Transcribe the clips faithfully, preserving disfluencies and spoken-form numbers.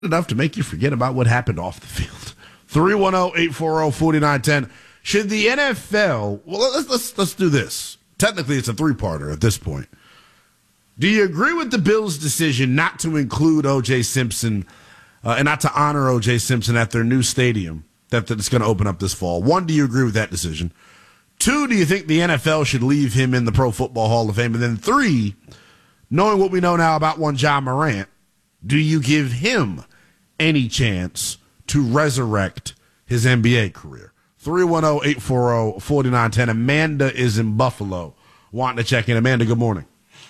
enough to make you forget about what happened off the field. three one zero, eight four zero, four nine one zero. Should the N F L, well, let's, let's, let's do this. Technically, it's a three-parter at this point. Do you agree with the Bills' decision not to include O J. Simpson uh, and not to honor O J. Simpson at their new stadium that, that's going to open up this fall? One, do you agree with that decision? Two, do you think the N F L should leave him in the Pro Football Hall of Fame? And then three, knowing what we know now about one John Morant, do you give him any chance to resurrect his N B A career? three one zero, eight four zero, four nine one zero. Amanda is in Buffalo wanting to check in. Amanda, good morning.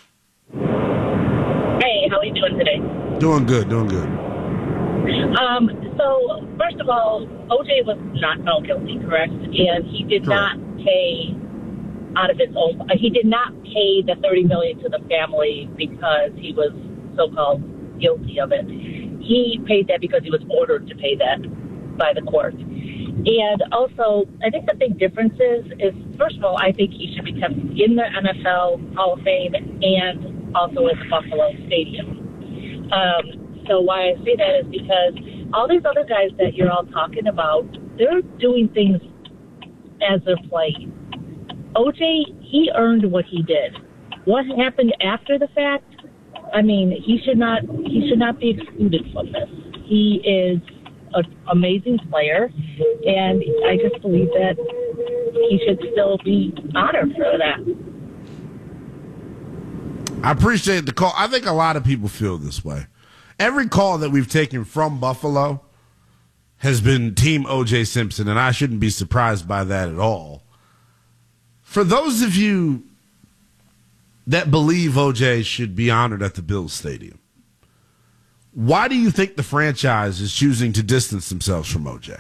Hey, how are you doing today? Doing good, doing good. Um, so, first of all, O J was not found guilty, correct? And he did Correct. not pay out of his own, uh, he did not pay the thirty million dollars to the family because he was so-called guilty of it. He paid that because he was ordered to pay that by the court. And also, I think the big difference is, is, first of all, I think he should be kept in the N F L Hall of Fame and also in the Buffalo Stadium. Um, so why I say that is because all these other guys that you're all talking about, they're doing things as they're playing. O J, he earned what he did. What happened after the fact? I mean, he should not he should not be excluded from this. He is an amazing player, and I just believe that he should still be honored for that. I appreciate the call. I think a lot of people feel this way. Every call that we've taken from Buffalo has been Team O J. Simpson, and I shouldn't be surprised by that at all. For those of you that believe O J should be honored at the Bills Stadium, why do you think the franchise is choosing to distance themselves from O J?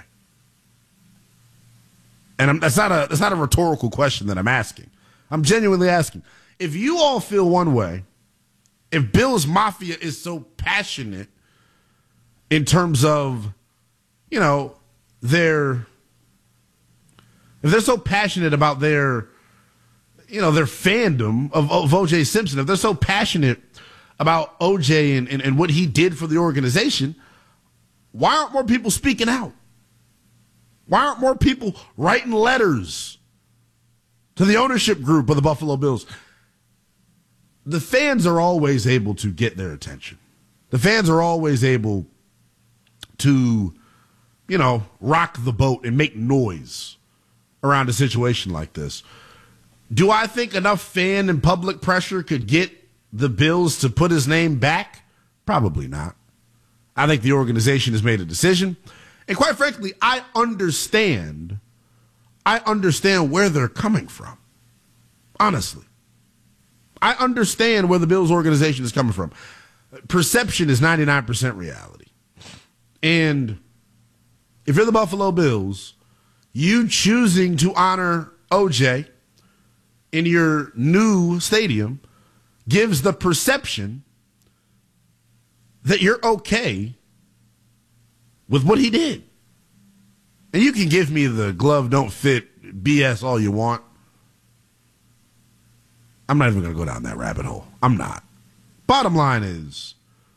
And I'm, that's not a that's not a rhetorical question that I'm asking. I'm genuinely asking. If you all feel one way, if Bills Mafia is so passionate in terms of, you know, their, if they're so passionate about their, you know, their fandom of, of O J. Simpson, if they're so passionate about O J and, and, and what he did for the organization, why aren't more people speaking out? Why aren't more people writing letters to the ownership group of the Buffalo Bills? The fans are always able to get their attention. The fans are always able to, you know, rock the boat and make noise around a situation like this. Do I think enough fan and public pressure could get the Bills to put his name back? Probably not. I think the organization has made a decision. And quite frankly, I understand, I understand where they're coming from. Honestly. I understand where the Bills organization is coming from. Perception is ninety-nine percent reality. And if you're the Buffalo Bills, you choosing to honor O J in your new stadium gives the perception that you're okay with what he did. And you can give me the glove don't fit B S all you want. I'm not even going to go down that rabbit hole. I'm not. Bottom line is,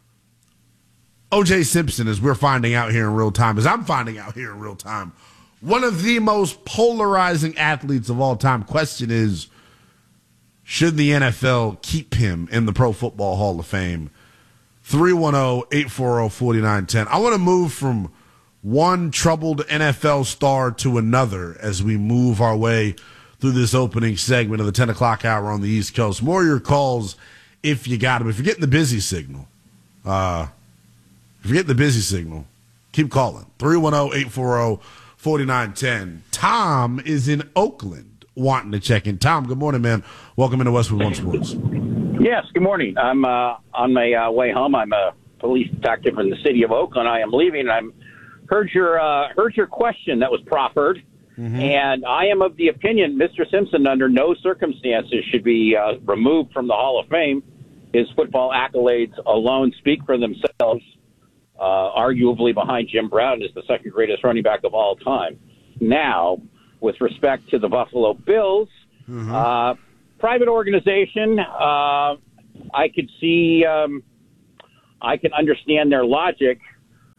O J. Simpson, as we're finding out here in real time, as I'm finding out here in real time, one of the most polarizing athletes of all time. Question is, should the N F L keep him in the Pro Football Hall of Fame? three one zero, eight four zero, four nine one zero. I want to move from one troubled N F L star to another as we move our way through this opening segment of the ten o'clock hour on the East Coast. More of your calls if you got them. If you're getting the busy signal, uh, if you're getting the busy signal, keep calling. three one zero, eight four zero, four nine one zero. Tom is in Oakland wanting to check in. Tom, good morning, man. Welcome into Westwood One Sports. Yes, good morning. I'm uh, on my uh, way home. I'm a police detective in the city of Oakland. I am leaving. I heard your uh, heard your question that was proffered, mm-hmm. and I am of the opinion Mister Simpson, under no circumstances, should be uh, removed from the Hall of Fame. His football accolades alone speak for themselves. Uh, arguably behind Jim Brown is the second greatest running back of all time. Now, with respect to the Buffalo Bills, mm-hmm. uh, private organization, uh, I could see, um, I can understand their logic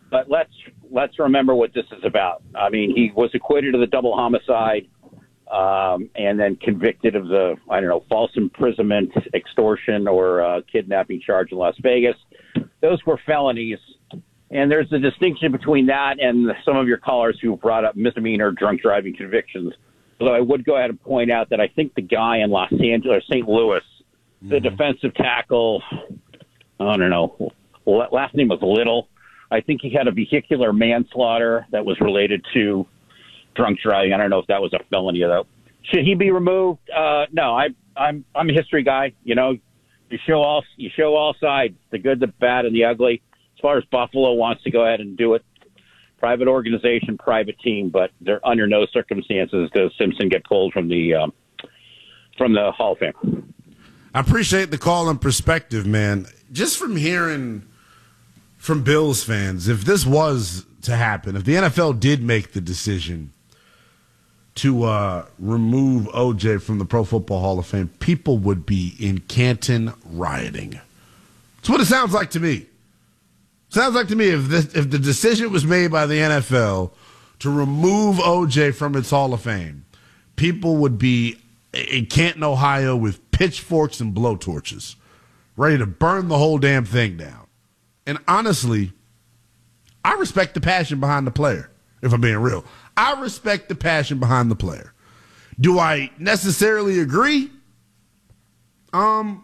but let's let's remember what this is about. I mean, he was acquitted of the double homicide, um, and then convicted of the I don't know false imprisonment, extortion, or uh, kidnapping charge in Las Vegas. Those were felonies, and there's a distinction between that and some of your callers who brought up misdemeanor drunk driving convictions. Although I would go ahead and point out that I think the guy in Los Angeles, Saint Louis, mm-hmm. the defensive tackle, I don't know, last name was Little. I think he had a vehicular manslaughter that was related to drunk driving. I don't know if that was a felony though. Should he be removed? Uh, no, I, I'm I'm a history guy. You know, you show all you show all sides, the good, the bad, and the ugly. As far as Buffalo wants to go ahead and do it, private organization, private team, but they're under no circumstances does Simpson get pulled from the um, from the Hall of Fame. I appreciate the call and perspective, man. Just from hearing from Bills fans, if this was to happen, if the N F L did make the decision to uh, remove O J from the Pro Football Hall of Fame, people would be in Canton rioting. That's what it sounds like to me. Sounds like to me if this, if the decision was made by the N F L to remove O J from its Hall of Fame, people would be in Canton, Ohio with pitchforks and blowtorches, ready to burn the whole damn thing down. And honestly, I respect the passion behind the player, if I'm being real. I respect the passion behind the player. Do I necessarily agree? Um,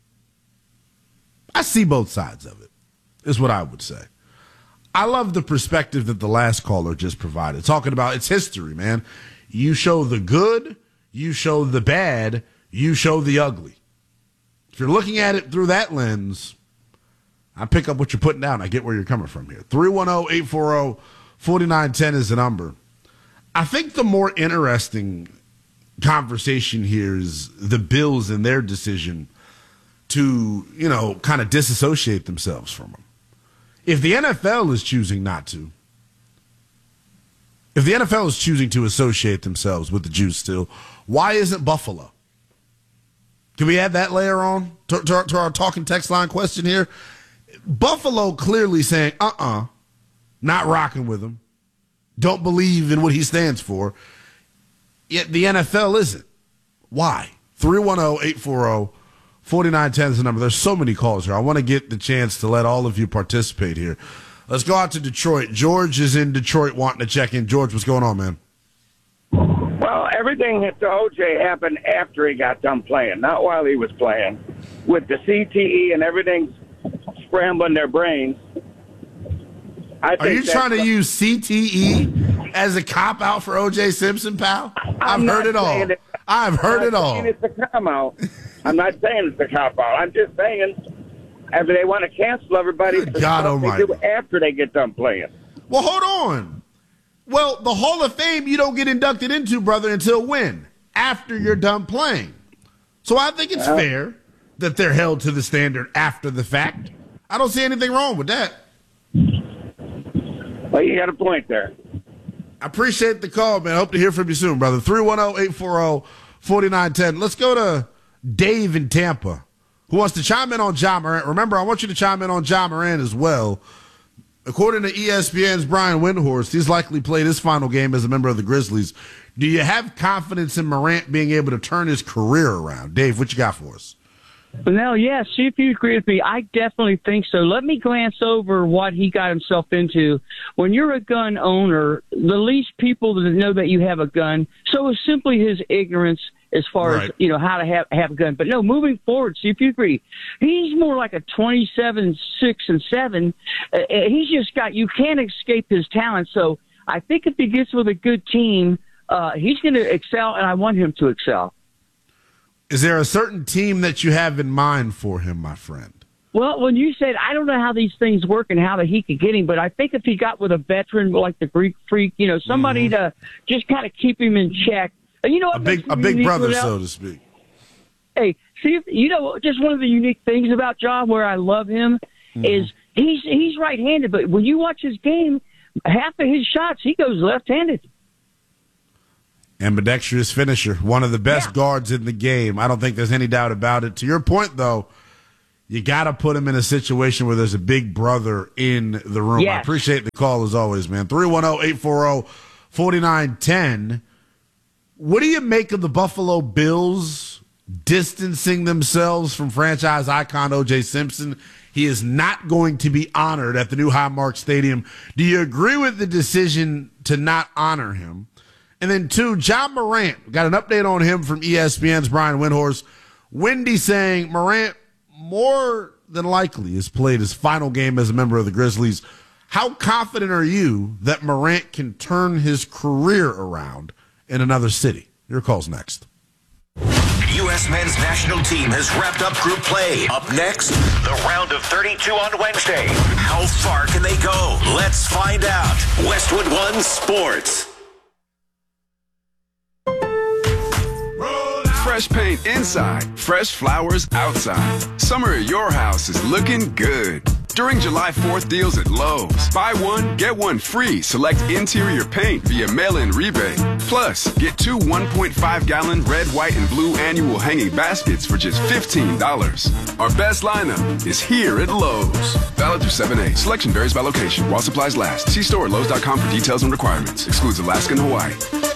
I see both sides of it, is what I would say. I love the perspective that the last caller just provided, talking about its history, man. You show the good, you show the bad, you show the ugly. If you're looking at it through that lens, I pick up what you're putting down. I get where you're coming from here. three one zero, eight four zero, four nine one zero is the number. I think the more interesting conversation here is the Bills and their decision to, you know, kind of disassociate themselves from him. If the N F L is choosing not to, if the N F L is choosing to associate themselves with the Jews still, why isn't Buffalo? Can we add that layer on to, to, our, to our talking text line question here? Buffalo clearly saying, uh-uh, not rocking with him, don't believe in what he stands for, yet the N F L isn't. Why? three one zero, eight four zero, four nine one zero is the number. There's so many calls here. I want to get the chance to let all of you participate here. Let's go out to Detroit. George is in Detroit wanting to check in. George, what's going on, man? Well, everything to O J happened after he got done playing, not while he was playing. With the C T E and everything scrambling their brains. I think Are you trying to use C T E as a cop-out for O J Simpson, pal? I've heard it all. It, I've heard it all. It's a cop-out. I'm not saying it's a cop-out. I'm just saying if they want to cancel everybody for God stuff Almighty. they do after they get done playing. Well, hold on. Well, the Hall of Fame you don't get inducted into, brother, until when? After you're done playing. So I think it's uh, fair that they're held to the standard after the fact. I don't see anything wrong with that. Well, you got a point there. I appreciate the call, man. I hope to hear from you soon, brother. three one zero, eight four zero, four nine one zero. Let's go to Dave in Tampa, who wants to chime in on Ja Morant. Remember, I want you to chime in on Ja Morant as well. According to E S P N's Brian Windhorst, he's likely played his final game as a member of the Grizzlies. Do you have confidence in Morant being able to turn his career around? Dave, what you got for us? Well, yeah, see if you agree with me. I definitely think so. Let me glance over what he got himself into. When you're a gun owner, the least people that know that you have a gun, so it's simply his ignorance as far right. as, you know, how to have, have a gun. But no, moving forward, see if you agree. He's more like a twenty-seven, six, and seven. Uh, he's just got, you can't escape his talent. So I think if he gets with a good team, uh, he's going to excel, and I want him to excel. Is there a certain team that you have in mind for him, my friend? Well, when you said, I don't know how these things work and how that he could get him, but I think if he got with a veteran like the Greek Freak, you know, somebody mm-hmm. to just kind of keep him in check. And you know what? A big, a big brother, so to speak. Hey, see, if, you know, just one of the unique things about John, where I love him, mm-hmm. is he's he's right-handed, but when you watch his game, half of his shots, he goes left-handed. you got to put him in a situation where there's a big brother in the room. Yes. I appreciate the call as always, man. three one zero, eight four zero, four nine one zero. What do you make of the Buffalo Bills distancing themselves from franchise icon O J Simpson? He is not going to be honored at the new Highmark Stadium. Do you agree with the decision to not honor him? And then two, John Morant. Got an update on him from E S P N's Brian Windhorst. Wendy saying Morant more than likely has played his final game as a member of the Grizzlies. How confident are you that Morant can turn his career around in another city? Your call's next. U S men's national team has wrapped up group play. Up next, the round of thirty-two on Wednesday. How far can they go? Let's find out. Westwood One Sports. Fresh paint inside, fresh flowers outside. Summer at your house is looking good. During July fourth deals at Lowe's, buy one, get one free. Select interior paint via mail-in rebate. Plus, get two one point five gallon red, white, and blue annual hanging baskets for just fifteen dollars. Our best lineup is here at Lowe's. Valid through seven eight. Selection varies by location while supplies last. See store at Lowe's dot com for details and requirements. Excludes Alaska and Hawaii.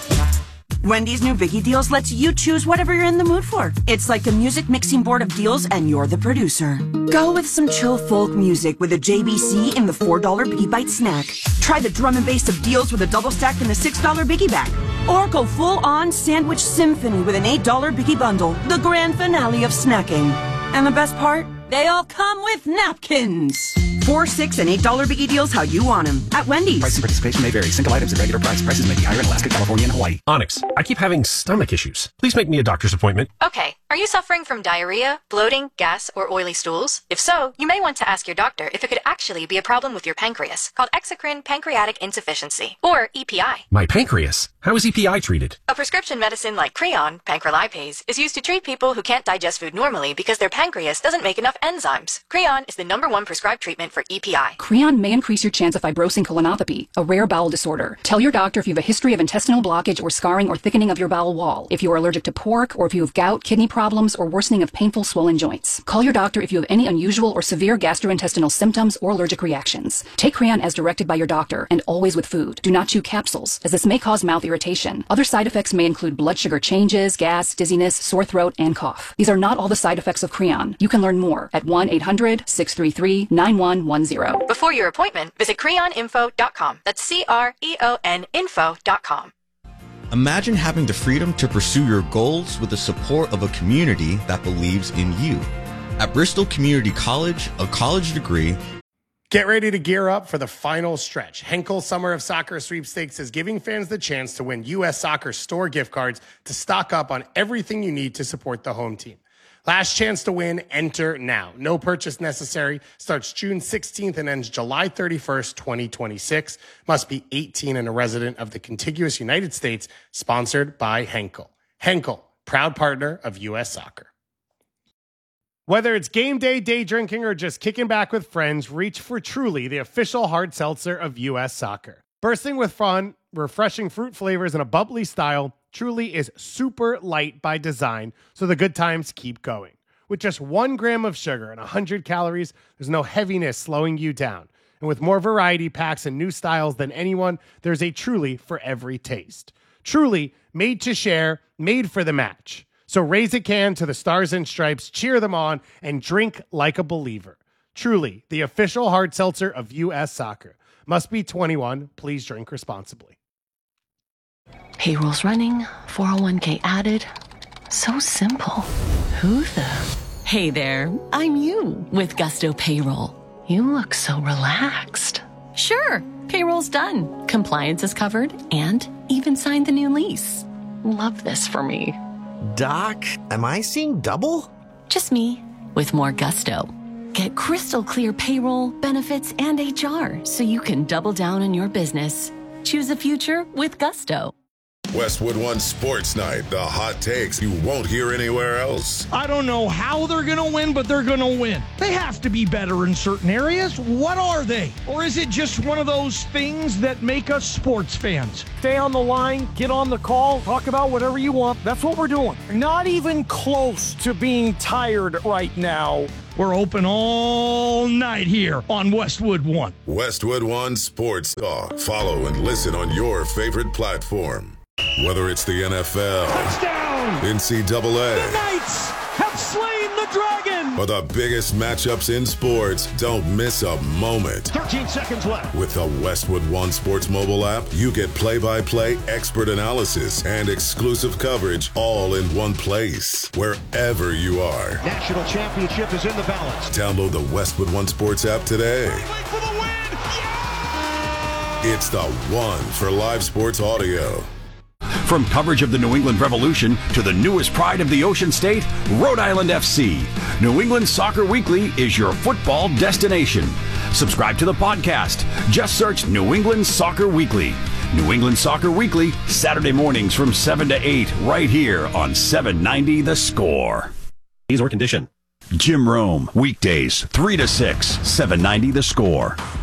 Wendy's new Biggie Deals lets you choose whatever you're in the mood for. It's like a music mixing board of deals, and you're the producer. Go with some chill folk music with a J B C in the four dollar Biggie Bite snack. Try the drum and bass of deals with a double stack in the six dollar Biggie Bag. Or go full-on sandwich symphony with an eight dollar Biggie Bundle, the grand finale of snacking. And the best part? They all come with napkins. Four, six, and eight dollar Biggie Deals how you want them at Wendy's. Price and participation may vary. Single items at regular price. Prices may be higher in Alaska, California, and Hawaii. Onyx, I keep having stomach issues. Please make me a doctor's appointment. Okay. Are you suffering from diarrhea, bloating, gas, or oily stools? If so, you may want to ask your doctor if it could actually be a problem with your pancreas, called exocrine pancreatic insufficiency, or E P I. My pancreas? How is E P I treated? A prescription medicine like Creon, pancrelipase, is used to treat people who can't digest food normally because their pancreas doesn't make enough enzymes. Creon is the number one prescribed treatment for E P I. Creon may increase your chance of fibrosing colonopathy, a rare bowel disorder. Tell your doctor if you have a history of intestinal blockage or scarring or thickening of your bowel wall, if you are allergic to pork, or if you have gout, kidney problems, or worsening of painful swollen joints. Call your doctor if you have any unusual or severe gastrointestinal symptoms or allergic reactions. Take Creon as directed by your doctor, and always with food. Do not chew capsules, as this may cause mouth irritation. Other side effects may include blood sugar changes, gas, dizziness, sore throat, and cough. These are not all the side effects of Creon. You can learn more at one eight hundred, six three three, nine one one zero. Before your appointment, visit creon info dot com. That's C R E O N info dot com. Imagine having the freedom to pursue your goals with the support of a community that believes in you. At Bristol Community College, a college degree. Get ready to gear up for the final stretch. Henkel Summer of Soccer Sweepstakes is giving fans the chance to win U S Soccer store gift cards to stock up on everything you need to support the home team. Last chance to win, enter now. No purchase necessary. Starts June sixteenth and ends July thirty-first, twenty twenty-six. Must be eighteen and a resident of the contiguous United States. Sponsored by Henkel. Henkel, proud partner of U S Soccer. Whether it's game day, day drinking, or just kicking back with friends, reach for Truly, the official hard seltzer of U S Soccer. Bursting with fun, refreshing fruit flavors, and a bubbly style, Truly is super light by design, so the good times keep going. With just one gram of sugar and one hundred calories, there's no heaviness slowing you down. And with more variety packs and new styles than anyone, there's a Truly for every taste. Truly, made to share, made for the match. So raise a can to the Stars and Stripes, cheer them on, and drink like a believer. Truly, the official hard seltzer of U S Soccer. Must be twenty-one. Please drink responsibly. Payroll's running, four oh one k added. So simple. Who the? Hey there, I'm you with Gusto Payroll. You look so relaxed. Sure, payroll's done. Compliance is covered and even signed the new lease. Love this for me. Doc, am I seeing double? Just me with more gusto. Get crystal clear payroll, benefits, and H R so you can double down on your business. Choose a future with Gusto. Westwood One Sports Night, the hot takes you won't hear anywhere else. I don't know how they're going to win, but they're going to win. They have to be better in certain areas. What are they? Or is it just one of those things that make us sports fans? Stay on the line, get on the call, talk about whatever you want. That's what we're doing. Not even close to being tired right now We're open all night here on Westwood One. Westwood One Sports Talk. Follow and listen on your favorite platform. Whether it's the N F L, touchdown, N C double A, the Knights have slain the dragon, or the biggest matchups in sports, don't miss a moment. thirteen seconds left. With the Westwood One Sports mobile app, you get play-by-play expert analysis and exclusive coverage all in one place, wherever you are. National championship is in the balance. Download the Westwood One Sports app today. For the win. Yeah! It's the one for live sports audio. From coverage of the New England Revolution to the newest pride of the Ocean State, Rhode Island F C, New England Soccer Weekly is your football destination. Subscribe to the podcast. Just search New England Soccer Weekly. New England Soccer Weekly, Saturday mornings from seven to eight, right here on seven ninety The Score. Fees or condition. Jim Rome, weekdays, three to six, seven ninety The Score.